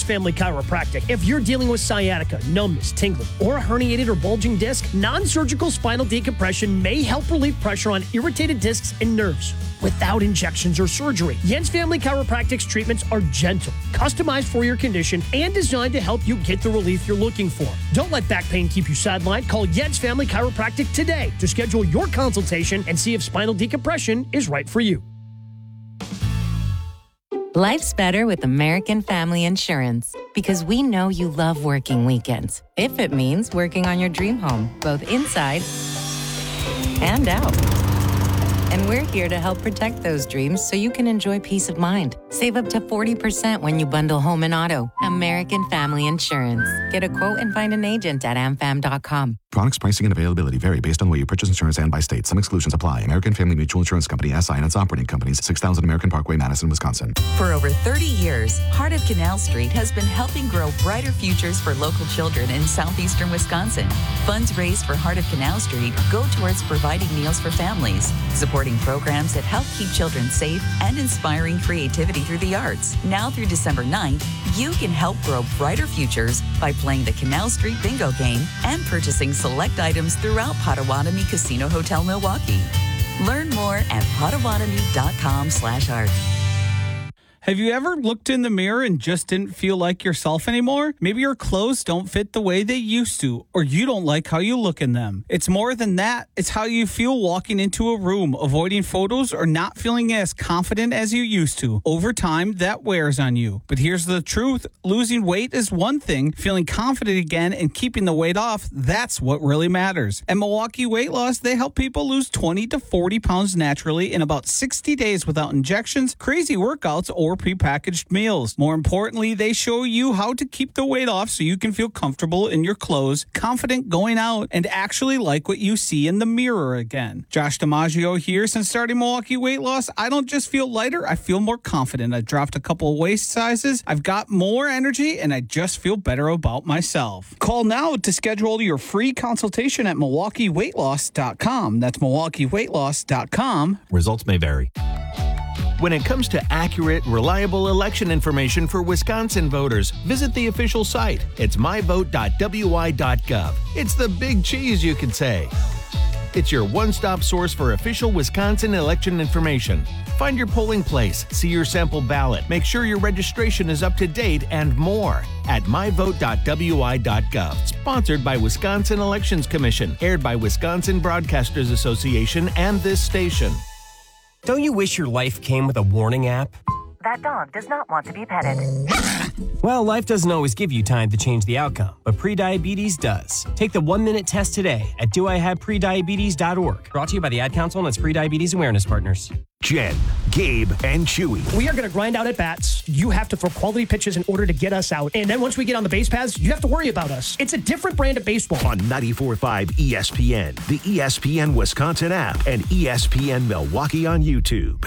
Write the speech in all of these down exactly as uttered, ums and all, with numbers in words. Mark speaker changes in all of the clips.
Speaker 1: Family Chiropractic. If you're dealing with sciatica, numbness, tingling, or a herniated or bulging disc, non-surgical spinal decompression may help relieve pressure on irritated discs and nerves without injections or surgery. Jens Family Chiropractic's treatments are gentle, customized for your condition, and designed to help you get the relief you're looking for. Don't let back pain keep you sidelined. Call Jens Family Chiropractic today to schedule your consultation and see if spinal decompression is right for you.
Speaker 2: Life's better with American Family Insurance because we know you love working weekends. If it means working on your dream home, both inside and out. And we're here to help protect those dreams so you can enjoy peace of mind. Save up to forty percent when you bundle home and auto. American Family Insurance. Get a quote and find an agent at a m fam dot com.
Speaker 3: Products, pricing, and availability vary based on the way you purchase insurance and by state. Some exclusions apply. American Family Mutual Insurance Company, S I and its operating companies, six thousand American Parkway, Madison, Wisconsin.
Speaker 4: For over thirty years, Heart of Canal Street has been helping grow brighter futures for local children in southeastern Wisconsin. Funds raised for Heart of Canal Street go towards providing meals for families, supporting programs that help keep children safe, and inspiring creativity through the arts. Now through December ninth, you can help grow brighter futures by playing the Canal Street Bingo game and purchasing select items throughout Potawatomi Casino Hotel Milwaukee. Learn more at potawatomi dot com slash art.
Speaker 5: Have you ever looked in the mirror and just didn't feel like yourself anymore? Maybe your clothes don't fit the way they used to, or you don't like how you look in them. It's more than that. It's how you feel walking into a room, avoiding photos, or not feeling as confident as you used to. Over time, that wears on you. But here's the truth. Losing weight is one thing. Feeling confident again and keeping the weight off, that's what really matters. At Milwaukee Weight Loss, they help people lose twenty to forty pounds naturally in about sixty days without injections, crazy workouts, or prepackaged meals. More importantly, they show you how to keep the weight off so you can feel comfortable in your clothes, confident going out, and actually like what you see in the mirror again. Josh DiMaggio here. Since starting Milwaukee Weight Loss, I don't just feel lighter, I feel more confident. I dropped a couple of waist sizes, I've got more energy, and I just feel better about myself. Call now to schedule your free consultation at milwaukee weight loss dot com. That's milwaukee weight loss dot com.
Speaker 6: Results may vary. When it comes to accurate, reliable election information for Wisconsin voters, visit the official site. It's my vote dot w i dot gov. It's the big cheese, you could say. It's your one-stop source for official Wisconsin election information. Find your polling place, see your sample ballot, make sure your registration is up to date, and more at my vote dot w i dot gov. Sponsored by Wisconsin Elections Commission, aired by Wisconsin Broadcasters Association and this station.
Speaker 7: Don't you wish your life came with a warning app?
Speaker 8: That dog does not want to be petted.
Speaker 7: Well, life doesn't always give you time to change the outcome, but prediabetes does. Take the one-minute test today at do I have prediabetes dot org. Brought to you by the Ad Council and its prediabetes awareness partners.
Speaker 9: Jen, Gabe, and Chewy.
Speaker 1: We are going to grind out at bats. You have to throw quality pitches in order to get us out. And then once we get on the base paths, you have to worry about us. It's a different brand of baseball.
Speaker 9: On ninety-four point five E S P N, the E S P N Wisconsin app, and E S P N Milwaukee on YouTube.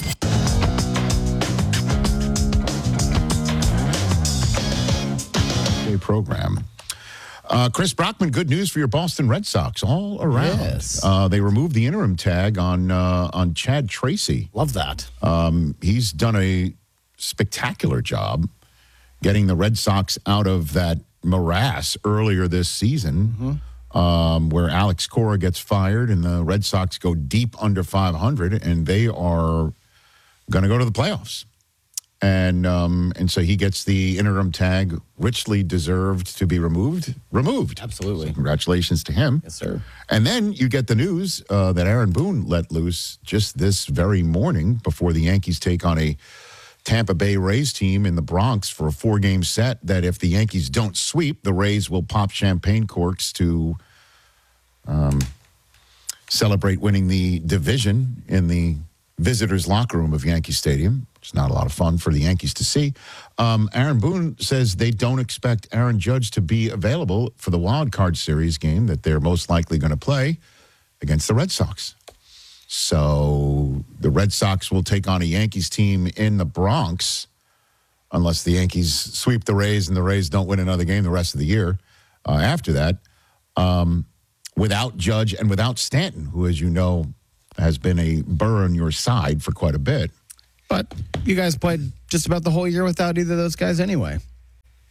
Speaker 10: Program. Uh, Chris Brockman, good news for your Boston Red Sox all around.
Speaker 11: Yes.
Speaker 10: Uh, they removed the interim tag on uh, on Chad Tracy.
Speaker 11: Love that.
Speaker 10: Um, he's done a spectacular job getting the Red Sox out of that morass earlier this season, mm-hmm. um, where Alex Cora gets fired and the Red Sox go deep under five hundred, and they are going to go to the playoffs. And um, and so he gets the interim tag, richly deserved to be removed. Removed.
Speaker 11: Absolutely.
Speaker 10: So congratulations to him.
Speaker 11: Yes, sir.
Speaker 10: And then you get the news uh, that Aaron Boone let loose just this very morning before the Yankees take on a Tampa Bay Rays team in the Bronx for a four-game set, that if the Yankees don't sweep, the Rays will pop champagne corks to um, celebrate winning the division in the visitors' locker room of Yankee Stadium. It's not a lot of fun for the Yankees to see. Um, Aaron Boone says they don't expect Aaron Judge to be available for the wild card series game that they're most likely going to play against the Red Sox. So the Red Sox will take on a Yankees team in the Bronx unless the Yankees sweep the Rays and the Rays don't win another game the rest of the year. Uh, after that, um, without Judge and without Stanton, who, as you know, has been a burr on your side for quite a bit.
Speaker 11: But you guys played just about the whole year without either of those guys anyway.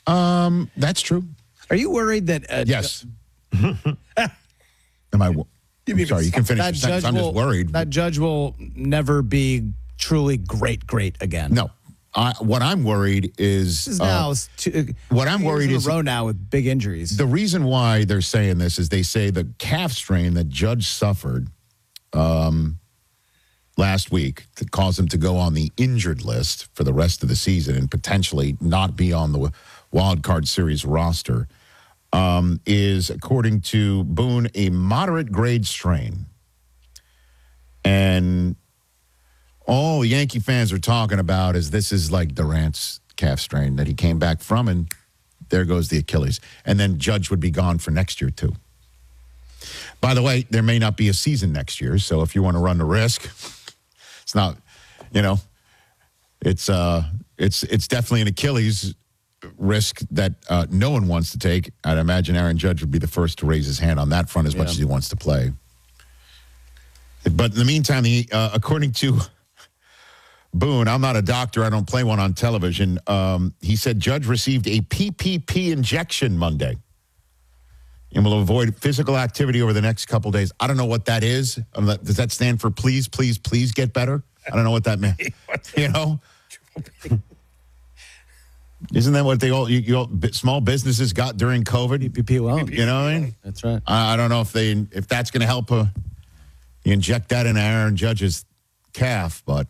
Speaker 10: Um, that's true.
Speaker 11: Are you worried that? Uh,
Speaker 10: Yes. Am I? wo- I'm sorry, you can finish your
Speaker 11: that
Speaker 10: sentence.
Speaker 11: judge
Speaker 10: I'm just
Speaker 11: will,
Speaker 10: worried.
Speaker 11: that judge will never be truly great, great again.
Speaker 10: No. I, what I'm worried is,
Speaker 11: This is
Speaker 10: uh,
Speaker 11: now two,
Speaker 10: what I'm
Speaker 11: two years
Speaker 10: worried
Speaker 11: in
Speaker 10: is
Speaker 11: a row now with big injuries.
Speaker 10: the reason why they're saying this is they say the calf strain that Judge suffered um, last week that caused him to go on the injured list for the rest of the season and potentially not be on the wild card series roster um, is, according to Boone, a moderate grade strain. And all Yankee fans are talking about is this is like Durant's calf strain that he came back from, and there goes the Achilles. And then Judge would be gone for next year, too. By the way, there may not be a season next year, so if you want to run the risk, it's not, you know, it's uh, it's it's definitely an Achilles risk that uh, no one wants to take. I'd imagine Aaron Judge would be the first to raise his hand on that front as
Speaker 11: Yeah.
Speaker 10: much as he wants to play. But in the meantime, the, uh, according to Boone, I'm not a doctor. I don't play one on television. Um, he said Judge received a P P P injection Monday and will avoid physical activity over the next couple days. I don't know what that is. Um, that- Does that stand for please, please, please get better? I don't know what that meant. You know? Isn't that what they all, you, you all b- small businesses got during COVID?
Speaker 11: P P P loan.
Speaker 10: You know what I mean?
Speaker 11: That's right.
Speaker 10: I, I don't know if they if that's going to help uh, you inject that in Aaron Judge's calf, but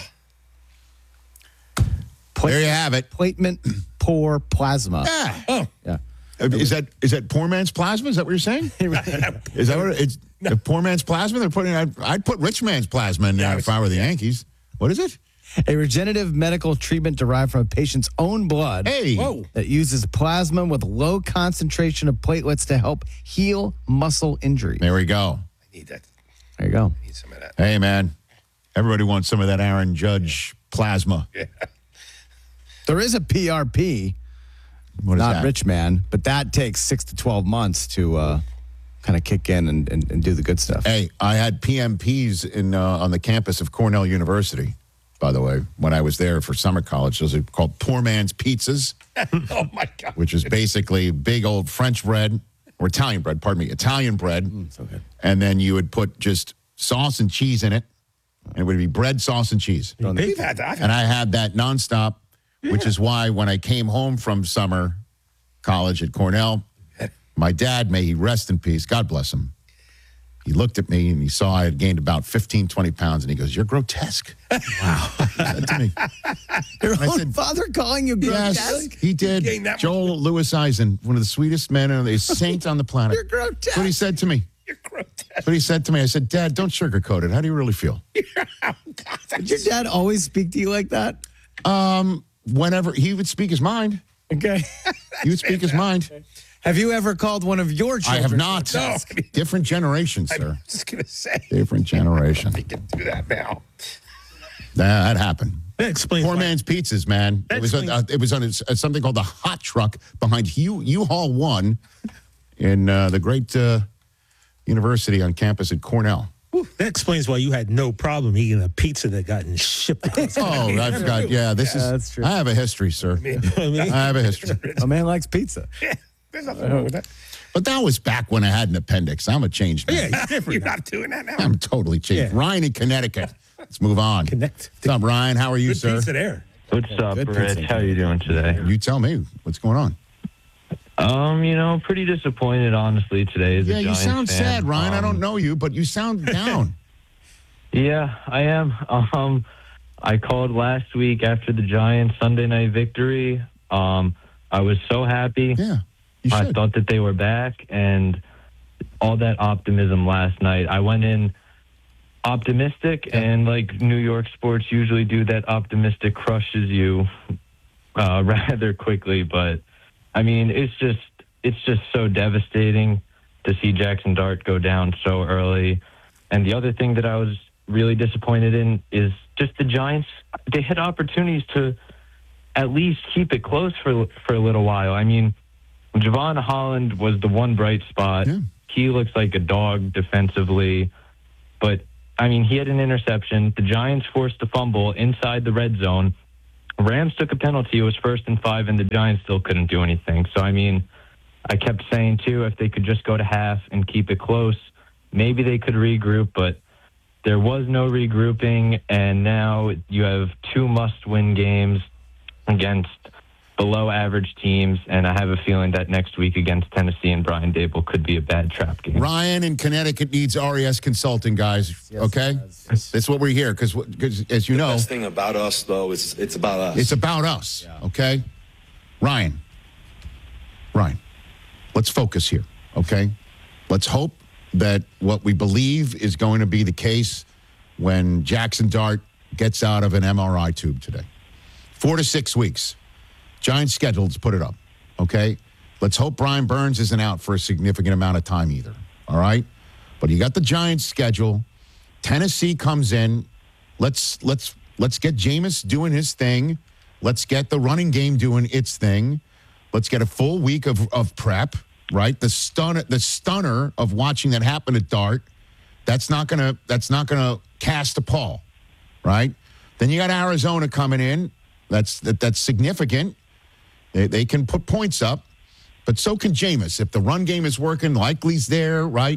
Speaker 10: there you have it.
Speaker 11: Platelet poor plasma.
Speaker 10: Yeah.
Speaker 11: Oh. Yeah.
Speaker 10: Uh, Is that is that poor man's plasma? Is that what you're saying? Is that what it- it's the poor man's plasma? They're putting. I'd, I'd put rich man's plasma in there if I were the Yankees. What is it?
Speaker 11: A regenerative medical treatment derived from a patient's own blood.
Speaker 10: Hey.
Speaker 11: Whoa. That uses plasma with low concentration of platelets to help heal muscle injuries.
Speaker 10: There we go.
Speaker 12: I need that.
Speaker 11: There you go.
Speaker 12: I need some of that.
Speaker 10: Hey man, everybody wants some of that Aaron Judge plasma.
Speaker 12: Yeah.
Speaker 11: There is a P R P,
Speaker 10: What is
Speaker 11: not
Speaker 10: that?
Speaker 11: rich man, but that takes six to twelve months to uh, kind of kick in and, and, and do the good stuff.
Speaker 10: Hey, I had P M Ps in uh, on the campus of Cornell University. By the way, when I was there for summer college, those are called poor man's pizzas.
Speaker 12: Oh, my God.
Speaker 10: Which is basically big old French bread or Italian bread, pardon me, Italian bread.
Speaker 11: Mm, so good.
Speaker 10: And then you would put just sauce and cheese in it. And it would be bread, sauce, and cheese.
Speaker 12: We've had that. I've had
Speaker 10: And I had that nonstop, which is why when I came home from summer college at Cornell, my dad, may he rest in peace, God bless him, he looked at me and he saw I had gained about fifteen, twenty pounds, and he goes, "You're grotesque." Wow. He said to me.
Speaker 11: Your
Speaker 10: I
Speaker 11: own
Speaker 10: said,
Speaker 11: father calling you grotesque?
Speaker 10: Yes, he did.
Speaker 12: gained that much
Speaker 10: Joel Lewis Eisen, one of the sweetest men and a saint on the planet.
Speaker 11: You're grotesque.
Speaker 10: That's what he said to me.
Speaker 12: You're grotesque.
Speaker 10: That's what he said to me. I said, "Dad, don't sugarcoat it. How do you really feel?"
Speaker 11: Did your dad always speak to you like that?
Speaker 10: Um, whenever he would speak his mind,
Speaker 11: Okay.
Speaker 10: he would speak his mind.
Speaker 11: Have you ever called one of your
Speaker 10: I
Speaker 11: children?
Speaker 10: have not.
Speaker 12: No.
Speaker 10: Different generation,
Speaker 12: I'm
Speaker 10: sir.
Speaker 12: just going to say.
Speaker 10: Different generation.
Speaker 12: I can do that now.
Speaker 10: That happened.
Speaker 13: That explains
Speaker 10: Poor
Speaker 13: why-
Speaker 10: man's pizzas, man.
Speaker 13: That
Speaker 10: It was, a,
Speaker 13: explains-
Speaker 10: uh, it was on a, something called the hot truck behind U, U-Haul One in uh, the great uh, university on campus at Cornell.
Speaker 13: Whew, that explains why you had no problem eating a pizza that got shipped across.
Speaker 10: Oh, I've got, yeah, this
Speaker 11: Yeah,
Speaker 10: is,
Speaker 11: that's true.
Speaker 10: I have a history, sir. I have a history.
Speaker 11: A man likes pizza.
Speaker 12: Yeah, there's nothing wrong with that.
Speaker 10: But that was back when I had an appendix. I'm a changed man.
Speaker 13: Yeah, he's different.
Speaker 12: You're not doing that now.
Speaker 10: I'm totally changed.
Speaker 13: Yeah.
Speaker 10: Ryan in Connecticut. Let's move on.
Speaker 13: Connect.
Speaker 10: What's up, Ryan? How are you,
Speaker 13: Good
Speaker 10: sir?
Speaker 13: pizza there.
Speaker 14: What's up,
Speaker 11: Good
Speaker 14: Rich?
Speaker 11: pizza.
Speaker 14: How you doing today?
Speaker 10: You tell me. What's going on?
Speaker 14: Um, you know, pretty disappointed, honestly, today. As a
Speaker 10: Yeah, you
Speaker 14: Giants
Speaker 10: sound
Speaker 14: fan.
Speaker 10: sad, Ryan. I
Speaker 14: Um,
Speaker 10: don't know you, but you sound down.
Speaker 14: Yeah, I am. Um, I called last week after the Giants Sunday night victory. Um, I was so happy.
Speaker 10: Yeah, you
Speaker 14: I
Speaker 10: should.
Speaker 14: thought that they were back, and all that optimism last night. I went in optimistic, and like New York sports usually do, that optimistic crushes you uh, rather quickly. But I mean, it's just it's just so devastating to see Jackson Dart go down so early. And the other thing that I was really disappointed in is just the Giants. They had opportunities to at least keep it close for for a little while. I mean, Javon Holland was the one bright spot.
Speaker 10: Yeah.
Speaker 14: He looks like a dog defensively, but I mean, he had an interception. The Giants forced a fumble inside the red zone. Rams took a penalty. It was first and five, and the Giants still couldn't do anything. So, I mean, I kept saying, too, if they could just go to half and keep it close, maybe they could regroup, but there was no regrouping, and now you have two must-win games against below-average teams, and I have a feeling that next week against Tennessee and Brian Dable could be a bad trap game.
Speaker 10: Ryan in Connecticut needs R E S Consulting, guys.
Speaker 15: Yes,
Speaker 10: okay? That's what we're here, because, as you know...
Speaker 16: The best thing about us, though, is it's about us.
Speaker 10: It's about us, yeah. Okay? Ryan. Ryan, let's focus here, okay? Let's hope that what we believe is going to be the case when Jackson Dart gets out of an M R I tube today. Four to six weeks. Giants schedule, let's put it up, okay? Let's hope Brian Burns isn't out for a significant amount of time either, all right? But you got the Giants schedule. Tennessee comes in. Let's let's let's get Jameis doing his thing. Let's get the running game doing its thing. Let's get a full week of, of prep, right? The stunner, the stunner of watching that happen at Dart, that's not gonna that's not gonna cast a pall, right? Then you got Arizona coming in. That's that, that's significant. They, they can put points up, but so can Jameis. If the run game is working, Likely's there, right?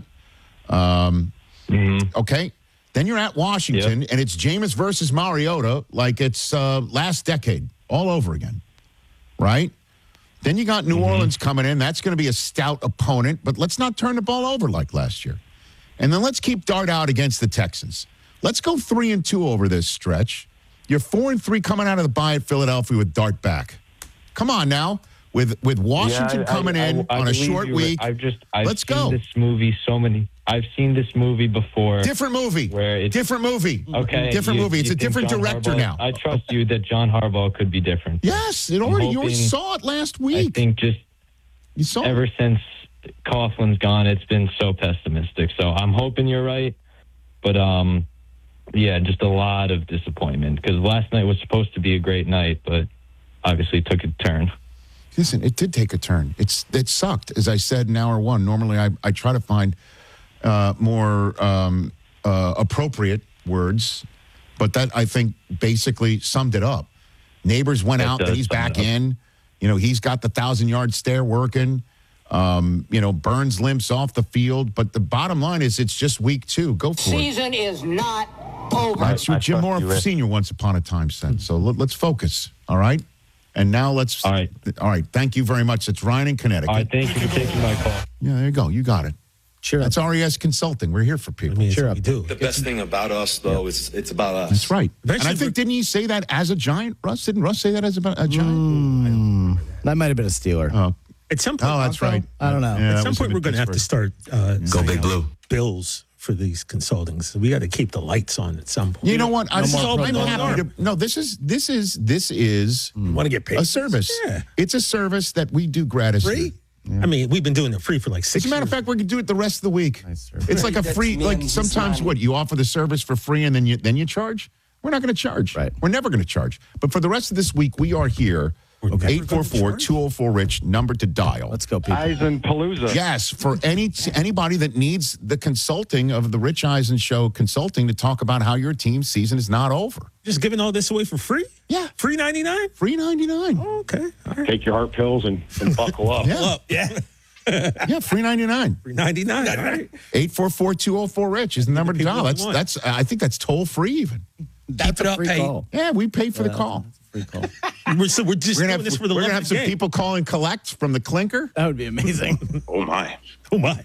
Speaker 10: Um, mm-hmm. Okay. Then you're at Washington, yep. and it's Jameis versus Mariota like it's uh, last decade all over again, right? Then you got New mm-hmm. Orleans coming in. That's going to be a stout opponent, but let's not turn the ball over like last year. And then let's keep Dart out against the Texans. Let's go three and two over this stretch. You're four and three coming out of the bye at Philadelphia with Dart back. Come on now, with with Washington
Speaker 14: yeah, I,
Speaker 10: coming
Speaker 14: I,
Speaker 10: in
Speaker 14: I, I
Speaker 10: on a short
Speaker 14: you.
Speaker 10: week.
Speaker 14: I've just I've
Speaker 10: let's
Speaker 14: seen
Speaker 10: go.
Speaker 14: This movie so many. I've seen this movie before.
Speaker 10: Different movie.
Speaker 14: Where it's,
Speaker 10: different movie.
Speaker 14: Okay.
Speaker 10: Different
Speaker 14: you,
Speaker 10: movie. It's
Speaker 14: you
Speaker 10: a different
Speaker 14: John
Speaker 10: director
Speaker 14: Harbaugh,
Speaker 10: now.
Speaker 14: I trust you that John Harbaugh could be different.
Speaker 10: Yes, it already. You already saw it last week.
Speaker 14: I think just
Speaker 10: you saw
Speaker 14: ever
Speaker 10: it.
Speaker 14: since Coughlin's gone, it's been so pessimistic. So I'm hoping you're right, but um. Yeah, just a lot of disappointment because last night was supposed to be a great night, but obviously took a turn.
Speaker 10: Listen, it did take a turn. It's It sucked, as I said in hour one. Normally, I, I try to find uh, more um, uh, appropriate words, but that, I think, basically summed it up. Neighbors went
Speaker 14: That
Speaker 10: out,
Speaker 14: does
Speaker 10: but he's
Speaker 14: sum
Speaker 10: back
Speaker 14: it up.
Speaker 10: in. You know, he's got the thousand-yard stare working. Um, you know, Burns limps off the field, but the bottom line is it's just week two. Go for
Speaker 17: Season
Speaker 10: it.
Speaker 17: Season is not over.
Speaker 10: That's what Jim Mora Senior once upon a time said. So let, let's focus, all right? And now let's...
Speaker 14: All right.
Speaker 10: All right, thank you very much. It's Ryan in Connecticut.
Speaker 14: All right, thank you for taking my call.
Speaker 10: Yeah, there you go. You got it.
Speaker 11: Sure.
Speaker 10: That's R E S Consulting. We're here for people.
Speaker 13: I mean,
Speaker 11: Cheer
Speaker 13: we
Speaker 11: up.
Speaker 13: do.
Speaker 16: The best thing about us, though, is it's about us.
Speaker 10: That's right.
Speaker 13: Eventually
Speaker 10: and I think,
Speaker 13: we're-
Speaker 10: didn't he say that as a Giant? Russ? Didn't Russ say that as a, a Giant?
Speaker 11: Mm, that might have been a Steeler.
Speaker 10: Oh,
Speaker 13: At some point,
Speaker 10: oh that's right.
Speaker 11: I don't know.
Speaker 10: Yeah,
Speaker 13: At
Speaker 10: that
Speaker 13: some
Speaker 10: was
Speaker 13: point,
Speaker 10: in
Speaker 13: we're going to have to
Speaker 10: Pittsburgh.
Speaker 13: start uh,
Speaker 9: Go
Speaker 13: sending
Speaker 9: Big
Speaker 13: out
Speaker 9: Blue.
Speaker 13: bills for these consultings. So we got to keep the lights on at some point.
Speaker 10: You know what? I'm,
Speaker 13: This is all
Speaker 10: I'm
Speaker 13: been
Speaker 10: happy
Speaker 13: on
Speaker 10: to, no, this is this is this is
Speaker 13: Want to get paid?
Speaker 10: a service.
Speaker 13: Yeah.
Speaker 10: It's a service that we do gratis.
Speaker 13: Free? I mean, we've been doing it free for like six
Speaker 10: As a matter of
Speaker 13: years.
Speaker 10: fact, we can do it the rest of the week.
Speaker 11: Nice service.
Speaker 10: It's like a free. Like sometimes, what you offer the service for free, and then you then you charge. We're not going to charge.
Speaker 11: Right.
Speaker 10: We're never going to charge. But for the rest of this week, we are here. eight four four, two oh four, RICH, number to dial.
Speaker 11: Let's go, people.
Speaker 18: Eisen Palooza.
Speaker 10: Yes, for any anybody that needs the consulting of the Rich Eisen Show Consulting to talk about how your team's season is not over.
Speaker 13: Just giving all this away for free?
Speaker 10: Yeah.
Speaker 13: Free ninety-nine?
Speaker 10: Free ninety-nine.
Speaker 13: Oh, okay. All right.
Speaker 18: Take your heart pills and, and buckle up.
Speaker 10: Yeah.
Speaker 13: Well, yeah.
Speaker 10: Yeah, free ninety-nine.
Speaker 13: Free ninety-nine. All right.
Speaker 10: eight four four, two oh four, RICH is the number to
Speaker 13: people
Speaker 10: dial.
Speaker 13: that
Speaker 10: That's
Speaker 13: want.
Speaker 10: that's I think that's toll free even.
Speaker 11: That's
Speaker 5: it
Speaker 11: a
Speaker 5: up,
Speaker 11: free
Speaker 5: hey.
Speaker 11: call.
Speaker 10: Yeah, we pay for the
Speaker 11: Yeah,
Speaker 10: call.
Speaker 11: that's a free call.
Speaker 13: We're, so we're just
Speaker 10: We're
Speaker 13: doing
Speaker 10: gonna have,
Speaker 13: this for the
Speaker 10: we're
Speaker 13: love
Speaker 10: gonna
Speaker 13: of
Speaker 10: have
Speaker 13: the
Speaker 10: some
Speaker 13: game.
Speaker 10: people call and collect from the clinker.
Speaker 11: That would be amazing.
Speaker 18: Oh, my.
Speaker 13: Oh, my.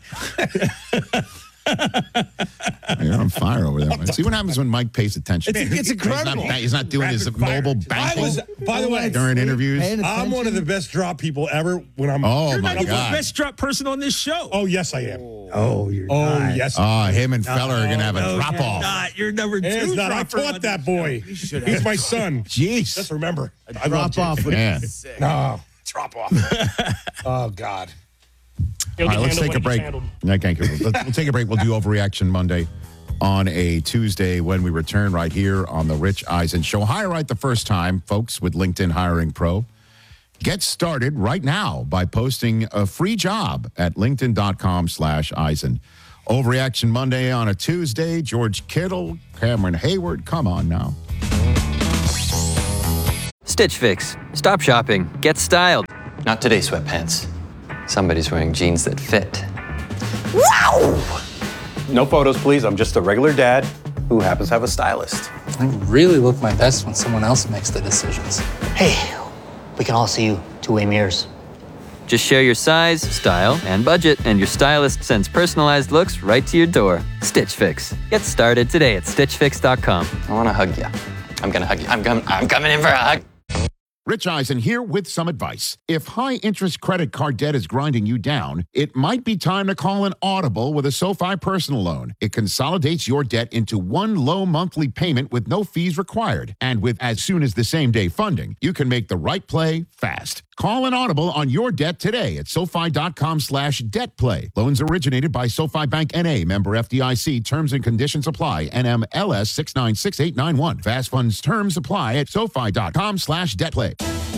Speaker 10: You're on fire over there. Mike. See what happens when Mike pays attention.
Speaker 11: It's- it's incredible.
Speaker 10: He's not, he's not doing his
Speaker 13: Rapid fire.
Speaker 10: mobile
Speaker 13: I
Speaker 10: banking
Speaker 13: was-
Speaker 15: by the way,
Speaker 10: during interviews.
Speaker 11: Paying
Speaker 15: I'm one of the best drop people ever when I'm.
Speaker 10: Oh,
Speaker 13: You're
Speaker 10: my
Speaker 13: not even
Speaker 10: God.
Speaker 13: the best drop person on this show.
Speaker 15: Oh, yes, I am.
Speaker 13: Oh, you're
Speaker 15: Oh,
Speaker 13: not.
Speaker 15: yes.
Speaker 10: Oh, him and Feller are going to have a
Speaker 13: No,
Speaker 10: drop
Speaker 13: you're
Speaker 10: off.
Speaker 13: Not. You're number two.
Speaker 15: It's not. I
Speaker 13: dropper
Speaker 15: taught
Speaker 13: on
Speaker 15: that
Speaker 13: this
Speaker 15: boy.
Speaker 13: show.
Speaker 15: He's my son.
Speaker 10: Jeez.
Speaker 15: Just remember. I
Speaker 11: Drop
Speaker 15: love
Speaker 11: off would
Speaker 10: Yeah.
Speaker 11: be sick.
Speaker 15: No. Drop off. Oh, God.
Speaker 10: All right, let's take a break. No, thank you. Let's, we'll take a break. We'll do Overreaction Monday on a Tuesday when we return right here on the Rich Eisen Show. Hire right the first time, folks, with LinkedIn Hiring Pro. Get started right now by posting a free job at linkedin.com slash Eisen. Overreaction Monday on a Tuesday. George Kittle, Cameron Hayward. Come on now.
Speaker 19: Stitch Fix. Stop shopping. Get styled.
Speaker 20: Not today, sweatpants. Somebody's wearing jeans that fit.
Speaker 21: Wow! No photos, please. I'm just a regular dad who happens to have a stylist.
Speaker 22: I really look my best when someone else makes the decisions.
Speaker 23: Hey, we can all see you two-way mirrors.
Speaker 19: Just share your size, style, and budget, and your stylist sends personalized looks right to your door. Stitch Fix. Get started today at stitch fix dot com.
Speaker 20: I want to hug you. I'm going to hug you. I'm, com- I'm coming in for a hug.
Speaker 10: Rich Eisen here with some advice. If high-interest credit card debt is grinding you down, it might be time to call an audible with a SoFi personal loan. It consolidates your debt into one low monthly payment with no fees required. And with as soon as the same-day funding, you can make the right play fast. Call an audible on your debt today at SoFi.com slash debt play. Loans originated by SoFi Bank N A, member F D I C. Terms and conditions apply. N M L S six nine six eight nine one. Fast funds terms apply at SoFi.com slash debt play.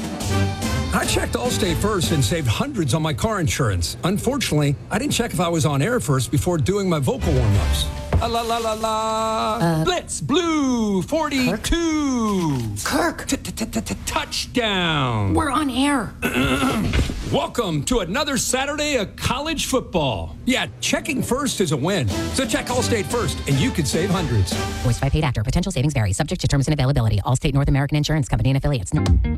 Speaker 24: I checked Allstate first and saved hundreds on my car insurance. Unfortunately, I didn't check if I was on air first before doing my vocal warm-ups. La la la la la.
Speaker 25: Uh,
Speaker 24: Blitz Blue forty-two.
Speaker 25: Kirk.
Speaker 24: Touchdown.
Speaker 25: We're on air.
Speaker 24: Welcome to another Saturday of college football. Yeah, checking first is a win. So check Allstate first, and you can save hundreds.
Speaker 26: Voiced by paid actor. Potential savings vary. Subject to terms and availability. Allstate North American Insurance Company and affiliates.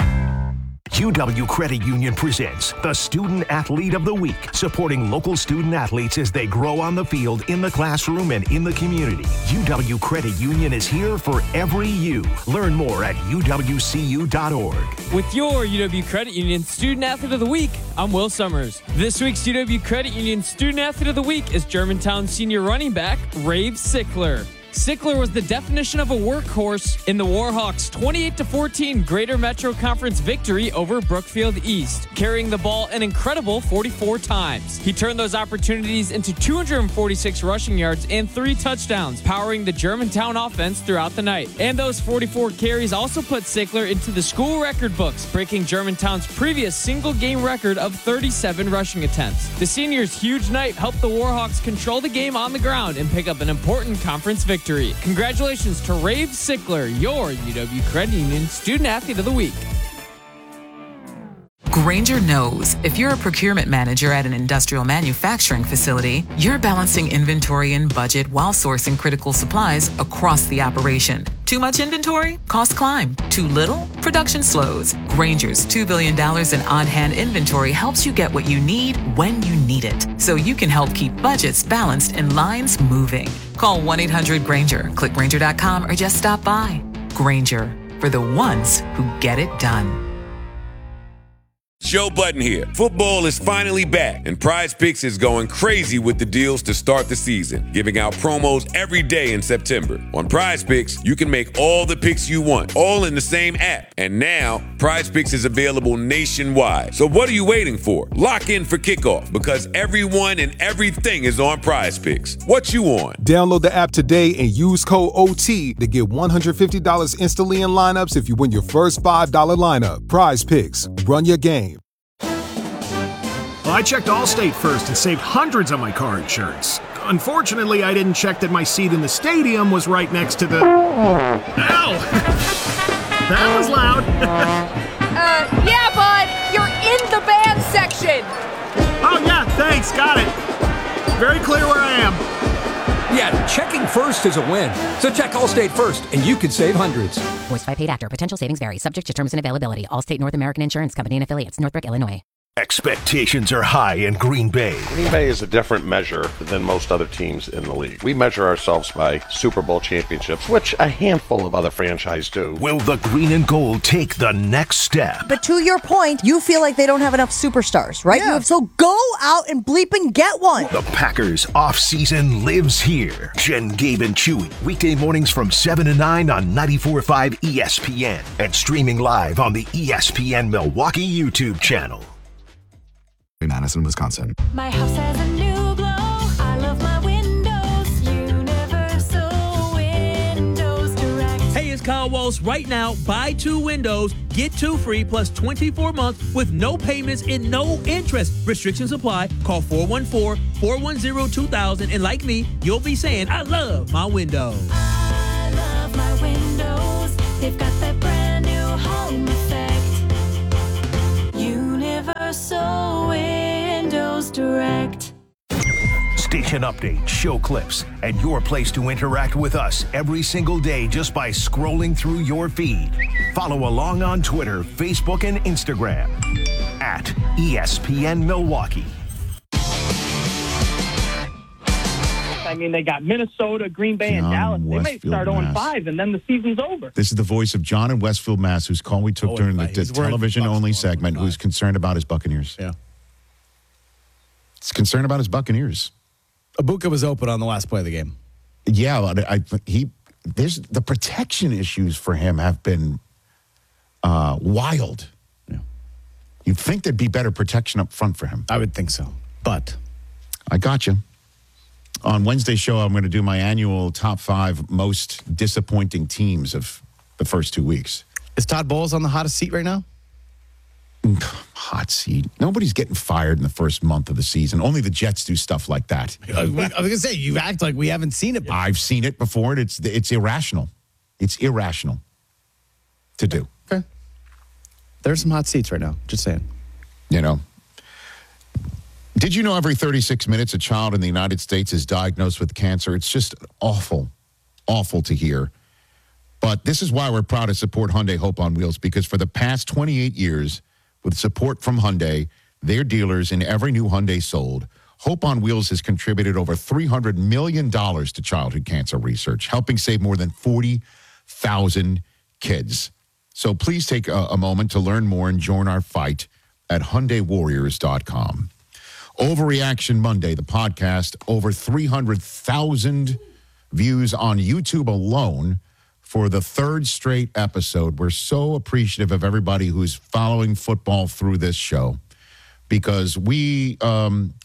Speaker 9: U W Credit Union presents the Student Athlete of the Week, supporting local student athletes as they grow on the field, in the classroom, and in the community. U W Credit Union is here for every U. Learn more at U W C U dot org.
Speaker 27: With your U W Credit Union Student Athlete of the Week, I'm Will Summers. This week's U W Credit Union Student Athlete of the Week is Germantown senior running back Rave Sickler. Sickler was the definition of a workhorse in the Warhawks' twenty-eight to fourteen Greater Metro Conference victory over Brookfield East, carrying the ball an incredible forty-four times. He turned those opportunities into two hundred forty-six rushing yards and three touchdowns, powering the Germantown offense throughout the night. And those forty-four carries also put Sickler into the school record books, breaking Germantown's previous single-game record of thirty-seven rushing attempts. The senior's huge night helped the Warhawks control the game on the ground and pick up an important conference victory. Congratulations to Rave Sickler, your U W Credit Union Student Athlete of the Week.
Speaker 4: Grainger knows if you're a procurement manager at an industrial manufacturing facility, you're balancing inventory and budget while sourcing critical supplies across the operation. Too much inventory? Costs climb. Too little? Production slows. Grainger's two billion dollars in on-hand inventory helps you get what you need when you need it, so you can help keep budgets balanced and lines moving. Call one eight hundred Grainger, click Grainger dot com, or just stop by. Grainger, for the ones who get it done.
Speaker 28: Joe Budden here. Football is finally back, and Prize Picks is going crazy with the deals to start the season, giving out promos every day in September. On Prize Picks, you can make all the picks you want, all in the same app. And now, Prize Picks is available nationwide. So what are you waiting for? Lock in for kickoff, because everyone and everything is on Prize Picks. What you on?
Speaker 29: Download the app today and use code O T to get one hundred fifty dollars instantly in lineups if you win your first five dollars lineup. Prize Picks. Run your game.
Speaker 30: Well, I checked Allstate first and saved hundreds on my car insurance. Unfortunately, I didn't check that my seat in the stadium was right next to the... Ow! That was loud.
Speaker 31: uh, yeah, bud, you're in the band section.
Speaker 30: Oh, yeah, thanks, got it. Very clear where I am.
Speaker 24: Yeah, checking first is a win. So check Allstate first, and you could save hundreds.
Speaker 26: Voiced by paid actor. Potential savings vary. Subject to terms and availability. Allstate North American Insurance Company and affiliates. Northbrook, Illinois.
Speaker 9: Expectations are high in Green Bay.
Speaker 18: Green Bay is a different measure than most other teams in the league. We measure ourselves by Super Bowl championships, which a handful of other franchises do.
Speaker 9: Will the green and gold take the next step?
Speaker 32: But to your point, you feel like they don't have enough superstars, right? Yeah. You, so go out and bleep and get one.
Speaker 9: The Packers off-season lives here. Jen, Gabe, and Chewy. Weekday mornings from seven to nine on ninety-four point five E S P N and streaming live on the E S P N Milwaukee YouTube channel.
Speaker 3: Madison, Wisconsin.
Speaker 25: My house has a new glow. I love my windows. Universal Windows Direct.
Speaker 33: Hey, it's Kyle Walsh. Right now, buy two windows, get two free plus twenty-four months with no payments and no interest. Restrictions apply. Call four one four, four one zero, two thousand. And like me, you'll be saying, I love my windows.
Speaker 25: I love my windows. They've got that brand new home effect. Direct.
Speaker 9: Station updates, show clips, and your place to interact with us every single day just by scrolling through your feed. Follow along on Twitter, Facebook, and Instagram at E S P N Milwaukee.
Speaker 1: I mean, they got Minnesota, Green Bay, and
Speaker 10: John
Speaker 1: Dallas. They may
Speaker 10: Westfield,
Speaker 1: start oh and
Speaker 10: Mass.
Speaker 1: five, and then the season's over.
Speaker 10: This is the voice of John in Westfield, Mass, whose call we took
Speaker 1: Oh,
Speaker 10: during the,
Speaker 1: he's
Speaker 10: the
Speaker 1: worried the
Speaker 10: television-only
Speaker 1: Bucs
Speaker 10: segment, who's concerned about his Buccaneers.
Speaker 2: Yeah.
Speaker 10: He's concerned about his Buccaneers.
Speaker 2: Ibuka was open on the last play of the game.
Speaker 10: Yeah, I, I, he there's the protection issues for him have been uh, wild.
Speaker 2: Yeah.
Speaker 10: You'd think there'd be better protection up front for him.
Speaker 2: I would think so, but
Speaker 10: I got you. On Wednesday's show, I'm going to do my annual top five most disappointing teams of the first two weeks.
Speaker 2: Is Todd Bowles on the hottest seat right now?
Speaker 10: Hot seat. Nobody's getting fired in the first month of the season. Only the Jets do stuff like that.
Speaker 2: I was going to say, you act like we haven't seen it before.
Speaker 10: I've seen it before, and it's it's irrational. It's irrational to do.
Speaker 2: Okay. There's some hot seats right now. Just saying.
Speaker 10: You know. Did you know every thirty-six minutes a child in the United States is diagnosed with cancer? It's just awful, awful to hear. But this is why we're proud to support Hyundai Hope on Wheels, because for the past twenty-eight years, with support from Hyundai, their dealers in every new Hyundai sold, Hope on Wheels has contributed over three hundred million dollars to childhood cancer research, helping save more than forty thousand kids. So please take a, a moment to learn more and join our fight at Hyundai Warriors dot com. Overreaction Monday, the podcast, over three hundred thousand views on YouTube alone for the third straight episode. We're so appreciative of everybody who's following football through this show, because we, um,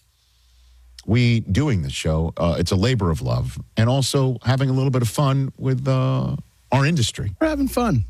Speaker 10: we doing this show, uh, it's a labor of love, and also having a little bit of fun with uh, our industry.
Speaker 2: We're having fun.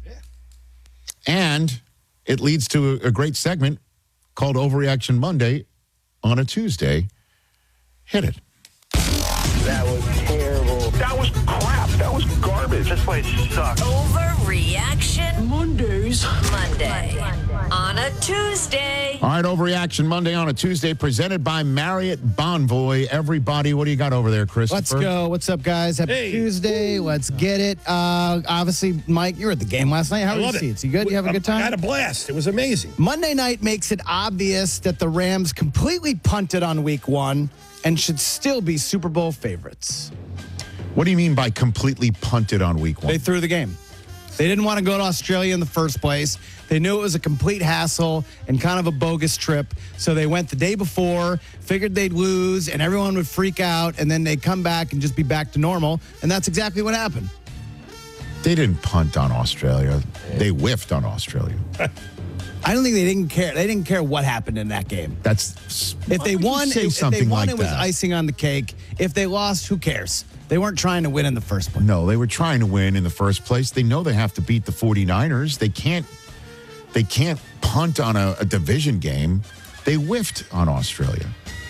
Speaker 10: And it leads to a, a great segment called Overreaction Monday on a Tuesday. Hit it.
Speaker 5: That was terrible. That was crap. That was garbage. This place sucks.
Speaker 6: Overreaction Mondays. Monday. On a Tuesday.
Speaker 10: All right, Overreaction Monday on a Tuesday, presented by Marriott Bonvoy. Everybody, what do you got over there, Christopher?
Speaker 2: Let's go. What's up, guys? Happy
Speaker 10: Hey.
Speaker 2: Tuesday. Let's get it. Uh, obviously, Mike, you were at the game last night. How
Speaker 7: I
Speaker 2: were your
Speaker 7: love it.
Speaker 2: seats? You good? You have a good time?
Speaker 7: I had a blast. It was amazing.
Speaker 2: Monday night makes it obvious that the Rams completely punted on week one and should still be Super Bowl favorites.
Speaker 10: What do you mean by completely punted on week one?
Speaker 2: They threw the game. They didn't want to go to Australia in the first place. They knew it was a complete hassle and kind of a bogus trip. So they went the day before, figured they'd lose, and everyone would freak out, and then they'd come back and just be back to normal. And that's exactly what happened.
Speaker 10: They didn't punt on Australia. They whiffed on Australia.
Speaker 2: I don't think they didn't care. They didn't care what happened in that game.
Speaker 10: That's
Speaker 2: if they
Speaker 10: would you
Speaker 2: won.
Speaker 10: say
Speaker 2: If
Speaker 10: something
Speaker 2: they won,
Speaker 10: like
Speaker 2: it was
Speaker 10: that?
Speaker 2: icing on the cake. If they lost, who cares? They weren't trying to win in the first place.
Speaker 10: No, they were trying to win in the first place. They know they have to beat the 49ers. They can't they can't punt on a, a division game. They whiffed on Australia.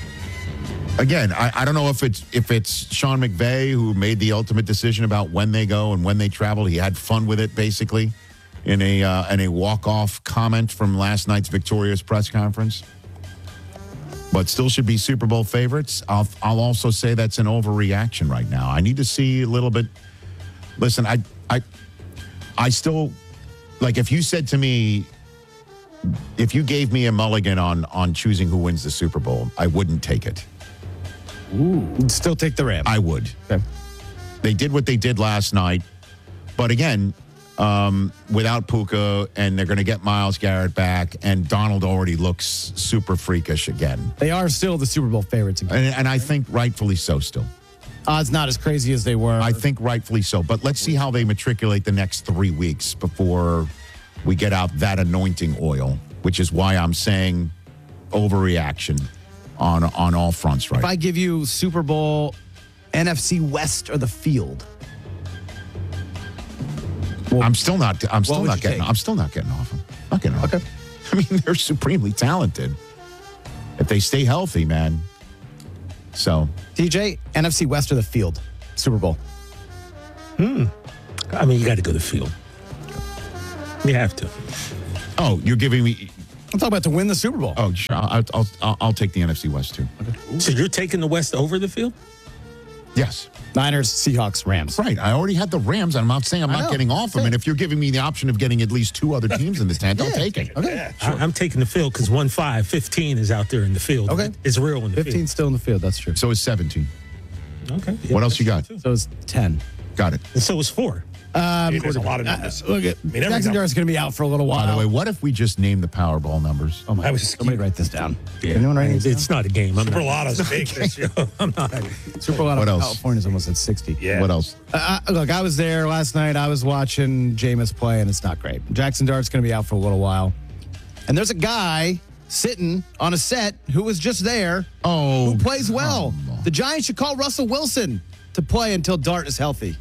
Speaker 10: Again, I, I don't know if it's if it's Sean McVay who made the ultimate decision about when they go and when they travel. He had fun with it, basically, in a uh, in a walk-off comment from last night's victorious press conference. But still should be Super Bowl favorites. I'll I'll also say that's an overreaction right now. I need to see a little bit. Listen, I I I still like if you said to me, if you gave me a mulligan on on choosing who wins the Super Bowl, I wouldn't take it.
Speaker 2: Ooh, You'd still take the Rams.
Speaker 10: I would.
Speaker 2: Okay.
Speaker 10: They did what they did last night, but again, um, without Puka, and they're going to get Myles Garrett back, and Donald already looks super freakish again.
Speaker 2: They are still the Super Bowl favorites again.
Speaker 10: And, and I think rightfully so still.
Speaker 2: Odds not as crazy as they were.
Speaker 10: I think rightfully so. But let's see how they matriculate the next three weeks before we get out that anointing oil, which is why I'm saying overreaction on on all fronts right
Speaker 2: If I give you Super Bowl, N F C West, or the field,
Speaker 10: I'm still not. I'm still
Speaker 2: would
Speaker 10: not
Speaker 2: you
Speaker 10: getting.
Speaker 2: take?
Speaker 10: I'm still not getting off them. Not getting off.
Speaker 2: Okay.
Speaker 10: I mean, they're supremely talented. If they stay healthy, man. So,
Speaker 2: T J, N F C West or the field, Super Bowl.
Speaker 7: Hmm. I mean, you got to go to the field. You have to.
Speaker 10: oh, you're giving me.
Speaker 2: I'm talking about to win the Super Bowl.
Speaker 10: Oh, sure. I'll, I'll, I'll, I'll take the N F C West, too.
Speaker 7: So you're taking the West over the field?
Speaker 10: Yes.
Speaker 2: Niners, Seahawks, Rams.
Speaker 10: Right. I already had the Rams. I'm not saying I'm
Speaker 2: I
Speaker 10: not
Speaker 2: know.
Speaker 10: getting off them. And if you're giving me the option of getting at least two other teams in this tent, I'll take it.
Speaker 2: Okay.
Speaker 7: Yeah, I, I'm taking the field because one five, fifteen is out there in the field.
Speaker 2: Okay.
Speaker 7: It's real in the
Speaker 2: fifteen
Speaker 7: field.
Speaker 2: still in the field. That's true.
Speaker 10: So is seventeen.
Speaker 7: Okay.
Speaker 10: What else you got?
Speaker 2: So it's ten.
Speaker 10: Got it.
Speaker 7: And so is four.
Speaker 2: Um,
Speaker 7: There's a lot of numbers.
Speaker 2: Uh, look at
Speaker 7: mean, every
Speaker 2: Jackson
Speaker 7: number-
Speaker 2: Dart's going to be out for a little while.
Speaker 10: By the way, what if we just name the Powerball numbers?
Speaker 2: oh my,
Speaker 7: I was
Speaker 2: somebody write this down.
Speaker 7: Yeah.
Speaker 2: Anyone write this
Speaker 7: It's
Speaker 2: down?
Speaker 7: not a game. I'm Super Lotto's big this year. I'm not.
Speaker 2: Super Lotto
Speaker 10: What else?
Speaker 2: California's almost at sixty.
Speaker 7: Yeah.
Speaker 10: What else?
Speaker 2: Uh, uh, look, I was there last night. I was watching Jameis play, and it's not great. Jackson Dart's going to be out for a little while. And there's a guy sitting on a set who was just there
Speaker 10: Oh,
Speaker 2: who plays well.
Speaker 10: come on.
Speaker 2: The Giants should call Russell Wilson to play until Dart is healthy.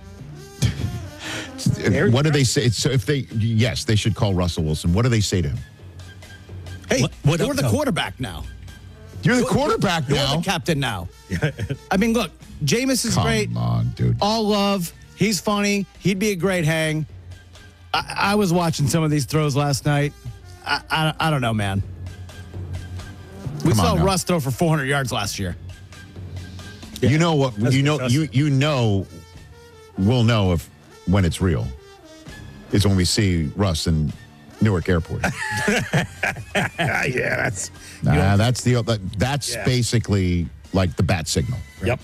Speaker 10: What do they say? So if they, yes, they should call Russell Wilson. What do they say to him?
Speaker 2: Hey,
Speaker 7: What- what
Speaker 2: you're
Speaker 7: up,
Speaker 2: the
Speaker 7: though?
Speaker 2: quarterback now.
Speaker 10: You're the quarterback
Speaker 2: You're
Speaker 10: now.
Speaker 2: the captain now. I mean, look, Jameis is
Speaker 10: Come
Speaker 2: great.
Speaker 10: on, dude.
Speaker 2: All love. He's funny. He'd be a great hang. I, I was watching some of these throws last night. I, I, I don't know, man. We
Speaker 10: Come on
Speaker 2: saw
Speaker 10: now.
Speaker 2: Russ throw for four hundred yards last year.
Speaker 10: You know what?
Speaker 7: That's
Speaker 10: You know
Speaker 7: disgusting.
Speaker 10: you you know. We'll know if when it's real. Is when we see Russ in Newark Airport.
Speaker 7: Yeah, that's.
Speaker 10: Nah, that's the that, that's
Speaker 7: Yeah.
Speaker 10: basically like the bat signal.
Speaker 7: Yep.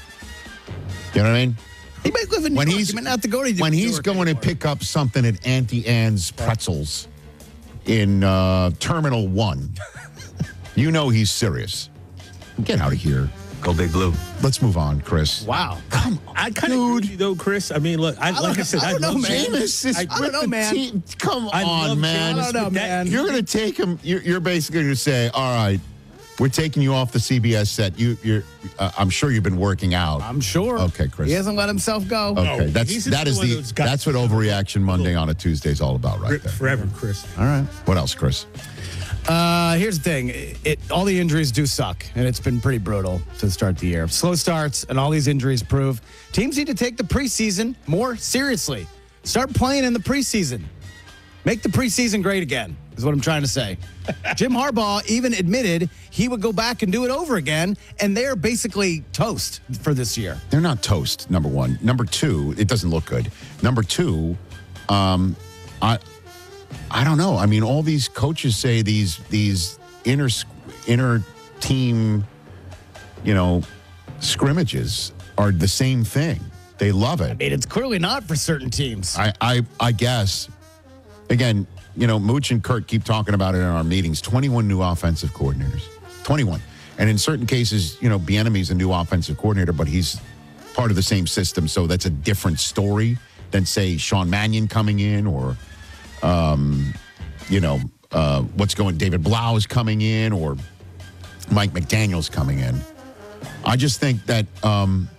Speaker 10: You know what I mean?
Speaker 2: He might live in New
Speaker 10: When
Speaker 2: York.
Speaker 10: he's
Speaker 2: He might not have to go to
Speaker 10: when he's
Speaker 2: Newark
Speaker 10: going to
Speaker 2: anymore.
Speaker 10: pick up something at Auntie Anne's Pretzels in uh, Terminal One, you know he's serious. Get out of here.
Speaker 7: Go Big Blue.
Speaker 10: Let's move on, Chris.
Speaker 2: Wow.
Speaker 10: Come on,
Speaker 7: I kind of agree with you though, Chris. I mean, look, I,
Speaker 2: I
Speaker 7: like
Speaker 2: don't-
Speaker 7: I said,
Speaker 2: I
Speaker 7: I,
Speaker 2: don't know,
Speaker 7: love
Speaker 2: man.
Speaker 10: Jameis is
Speaker 2: I- I don't
Speaker 10: with
Speaker 2: know,
Speaker 10: the
Speaker 2: man.
Speaker 10: team. Come
Speaker 7: I
Speaker 10: on,
Speaker 7: love
Speaker 10: man.
Speaker 7: Jameis
Speaker 2: I don't know,
Speaker 7: with that-
Speaker 2: man.
Speaker 10: You're going to take him. You're, you're basically going to say, "All right, we're taking you off the C B S set. You, you're. Uh, I'm sure you've been working out.
Speaker 2: I'm sure.
Speaker 10: Okay, Chris.
Speaker 2: He hasn't let himself go.
Speaker 10: Okay,
Speaker 7: No,
Speaker 10: that's
Speaker 7: he's
Speaker 10: that
Speaker 7: the
Speaker 10: is
Speaker 7: one
Speaker 10: the
Speaker 7: that's got-
Speaker 10: that's what overreaction Monday on a Tuesday is all about, right
Speaker 7: Rip
Speaker 10: there.
Speaker 7: forever, Chris.
Speaker 2: All right.
Speaker 10: What else, Chris?
Speaker 2: Uh, here's the thing. It, it all the injuries do suck, and it's been pretty brutal to start the year. Slow starts and all these injuries prove teams need to take the preseason more seriously. Start playing in the preseason. Make the preseason great again, is what I'm trying to say. Jim Harbaugh even admitted he would go back and do it over again, and they're basically toast for this year.
Speaker 10: They're not toast, number one. Number two, it doesn't look good. Number two, um, I I don't know. I mean, all these coaches say these these inter inter team, you know, scrimmages are the same thing. They love it.
Speaker 2: I mean, it's clearly not for certain teams.
Speaker 10: I, I, I guess, again, you know, Mooch and Kurt keep talking about it in our meetings. twenty-one new offensive coordinators. twenty-one. And in certain cases, you know, Bieniemy's a new offensive coordinator, but he's part of the same system. So that's a different story than, say, Sean Mannion coming in or, um, you know, uh, what's going, David Blau is coming in or Mike McDaniel's coming in. I just think that um,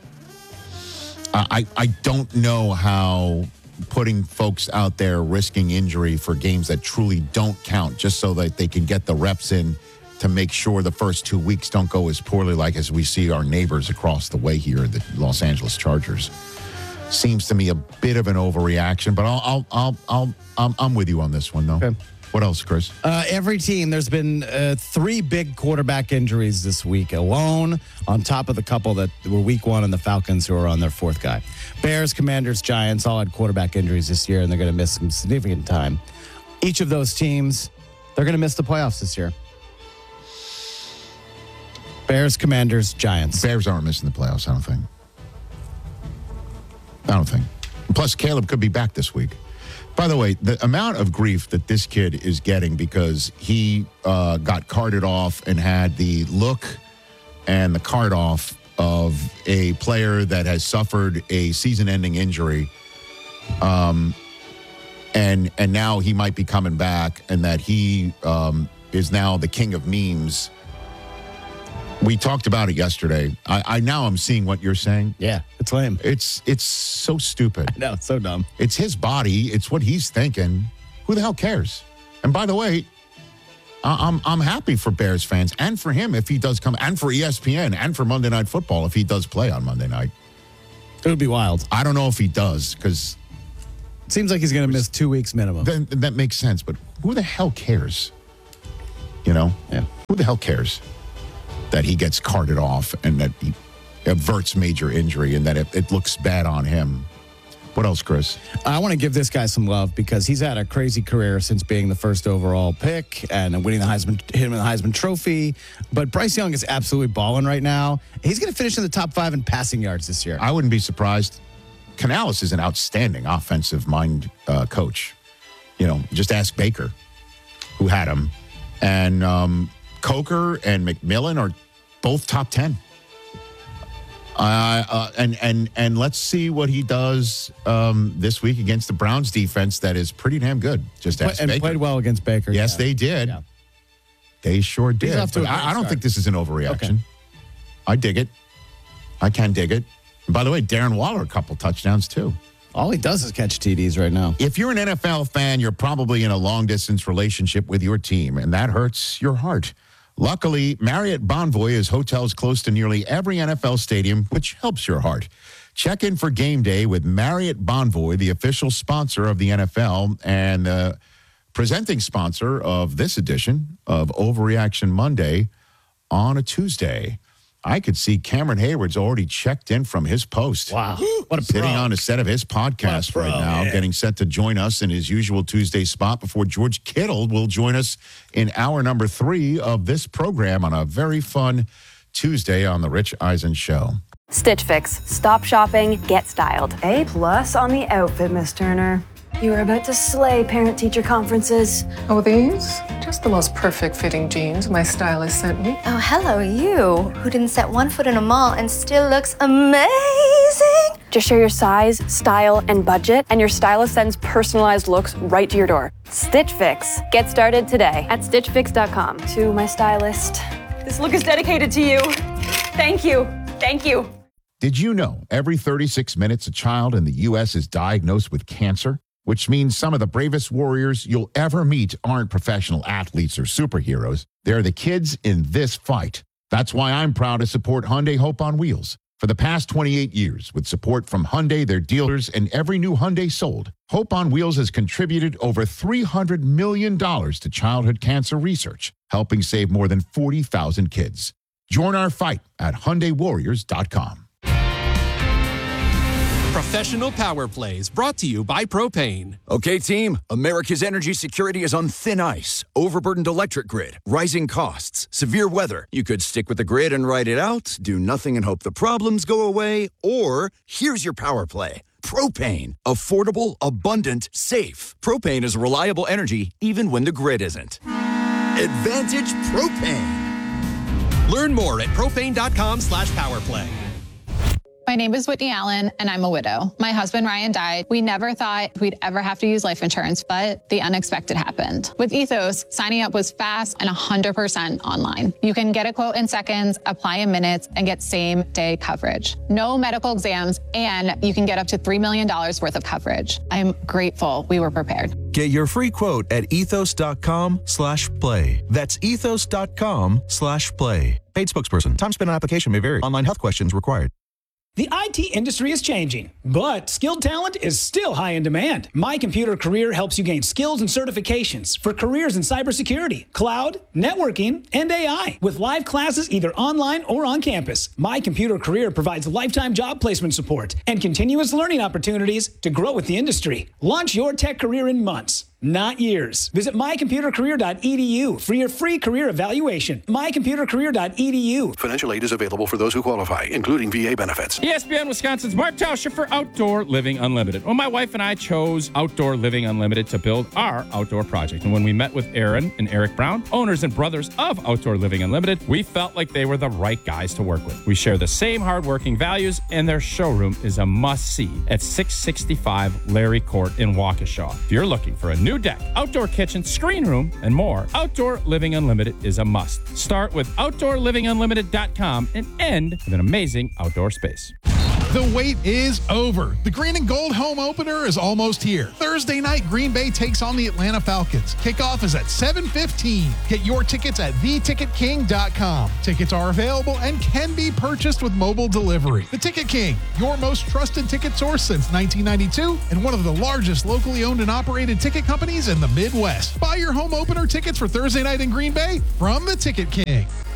Speaker 10: I, I don't know how putting folks out there risking injury for games that truly don't count just so that they can get the reps in to make sure the first two weeks don't go as poorly like as we see our neighbors across the way here, the Los Angeles Chargers. Seems to me a bit of an overreaction, but I'll, I'll, I'll, I'll I'm, I'm with you on this one, though.
Speaker 2: Okay.
Speaker 10: What else, Chris?
Speaker 2: Uh, every team, there's been uh, three big quarterback injuries this week alone, on top of the couple that were week one and the Falcons who are on their fourth guy. Bears, Commanders, Giants all had quarterback injuries this year, and they're going to miss some significant time. Each of those teams, they're going to miss the playoffs this year. Bears, Commanders, Giants.
Speaker 10: Bears aren't missing the playoffs, I don't think. I don't think. Plus, Caleb could be back this week. By the way, the amount of grief that this kid is getting because he uh, got carted off and had the look and the card off of a player that has suffered a season-ending injury, um, and and now he might be coming back, and that he um, is now the king of memes. We talked about it yesterday. I, I now I'm seeing what you're saying.
Speaker 2: Yeah, it's lame.
Speaker 10: It's it's so stupid.
Speaker 2: No, it's so dumb.
Speaker 10: It's his body. It's what he's thinking. Who the hell cares? And by the way, I- I'm I'm happy for Bears fans and for him if he does come, and for E S P N and for Monday Night Football if he does play on Monday night.
Speaker 2: It would be wild.
Speaker 10: I don't know if he does because
Speaker 2: it seems like he's going to miss two weeks minimum.
Speaker 10: Then that makes sense. But who the hell cares? You know?
Speaker 2: Yeah.
Speaker 10: Who the hell cares that he gets carted off and that he averts major injury and that it, it looks bad on him? What else, Chris?
Speaker 2: I want to give this guy some love because he's had a crazy career since being the first overall pick and winning the Heisman, him in the Heisman Trophy. But Bryce Young is absolutely balling right now. He's going to finish in the top five in passing yards this year.
Speaker 10: I wouldn't be surprised. Canales is an outstanding offensive mind uh, coach. You know, just ask Baker, who had him. And um, Coker and McMillan are both top ten. Uh, uh, and and and let's see what he does um, this week against the Browns defense that is pretty damn good. Just ask
Speaker 2: and
Speaker 10: Baker.
Speaker 2: played well against Baker.
Speaker 10: Yes,
Speaker 2: yeah.
Speaker 10: they did.
Speaker 2: Yeah.
Speaker 10: They sure did.
Speaker 2: off to a
Speaker 10: But
Speaker 2: great
Speaker 10: I, I don't
Speaker 2: start.
Speaker 10: think this is an overreaction.
Speaker 2: Okay.
Speaker 10: I dig it. I can dig it. And by the way, Darren Waller, a couple touchdowns too.
Speaker 2: All he does is catch T Ds right now.
Speaker 10: If you're an N F L fan, you're probably in a long-distance relationship with your team, and that hurts your heart. Luckily, Marriott Bonvoy is hotels close to nearly every N F L stadium, which helps your heart. Check in for game day with Marriott Bonvoy, the official sponsor of the N F L and the presenting sponsor of this edition of Overreaction Monday on a Tuesday. I could see Cameron Hayward's already checked in from his post.
Speaker 2: Wow. What a
Speaker 10: Sitting
Speaker 2: pro.
Speaker 10: on a set of his podcast
Speaker 2: What a
Speaker 10: right
Speaker 2: pro,
Speaker 10: now,
Speaker 2: yeah.
Speaker 10: getting set to join us in his usual Tuesday spot before George Kittle will join us in hour number three of this program on a very fun Tuesday on The Rich Eisen Show.
Speaker 8: Stitch Fix. Stop shopping, get styled. A plus on the outfit, Miss Turner. You are about to slay parent-teacher conferences.
Speaker 11: Oh, these? Just the most perfect fitting jeans my stylist sent me.
Speaker 12: Oh, hello, you, who didn't set one foot in a mall and still looks amazing.
Speaker 8: Just share your size, style, and budget, and your stylist sends personalized looks right to your door. Stitch Fix. Get started today at stitch fix dot com. To my stylist, this look is dedicated to you. Thank you. Thank you.
Speaker 10: Did you know every thirty-six minutes a child in the U S is diagnosed with cancer? Which means some of the bravest warriors you'll ever meet aren't professional athletes or superheroes. They're the kids in this fight. That's why I'm proud to support Hyundai Hope on Wheels. For the past twenty-eight years, with support from Hyundai, their dealers, and every new Hyundai sold, Hope on Wheels has contributed over three hundred million dollars to childhood cancer research, helping save more than forty thousand kids. Join our fight at Hyundai Warriors dot com.
Speaker 13: Professional Power Plays brought to you by Propane.
Speaker 14: Okay, team, America's energy security is on thin ice. Overburdened electric grid, rising costs, severe weather. You could stick with the grid and ride it out, do nothing and hope the problems go away, or here's your power play. Propane. Affordable, abundant, safe. Propane is reliable energy even when the grid isn't. Advantage Propane.
Speaker 13: Learn more at propane.com slash powerplay.
Speaker 15: My name is Whitney Allen, and I'm a widow. My husband, Ryan, died. We never thought we'd ever have to use life insurance, but the unexpected happened. With Ethos, signing up was fast and one hundred percent online. You can get a quote in seconds, apply in minutes, and get same-day coverage. No medical exams, and you can get up to three million dollars worth of coverage. I'm grateful we were prepared.
Speaker 16: Get your free quote at ethos.com slash play. That's ethos.com slash play. Paid spokesperson. Time spent on application may vary. Online health questions required.
Speaker 30: The I T industry is changing, but skilled talent is still high in demand. My Computer Career helps you gain skills and certifications for careers in cybersecurity, cloud, networking, and A I. With live classes either online or on campus, My Computer Career provides lifetime job placement support and continuous learning opportunities to grow with the industry. Launch your tech career in months, not years. Visit my computer career dot e d u for your free career evaluation. my computer career dot e d u.
Speaker 17: Financial aid is available for those who qualify, including V A benefits.
Speaker 19: E S P N Wisconsin's Mark Tauscher for Outdoor Living Unlimited. Well, my wife and I chose Outdoor Living Unlimited to build our outdoor project. And when we met with Aaron and Eric Brown, owners and brothers of Outdoor Living Unlimited, we felt like they were the right guys to work with. We share the same hardworking values, and their showroom is a must-see at six sixty-five Larry Court in Waukesha. If you're looking for a new deck, outdoor kitchen, screen room, and more, Outdoor Living Unlimited is a must. Start with outdoor living unlimited dot com and end with an amazing outdoor space.
Speaker 4: The wait is over. The Green and Gold home opener is almost here. Thursday night, Green Bay takes on the Atlanta Falcons. Kickoff is at seven fifteen. Get your tickets at the ticket king dot com. Tickets are available and can be purchased with mobile delivery. The Ticket King, your most trusted ticket source since nineteen ninety-two and one of the largest locally owned and operated ticket companies in the Midwest. Buy your home opener tickets for Thursday night in Green Bay from the Ticket King.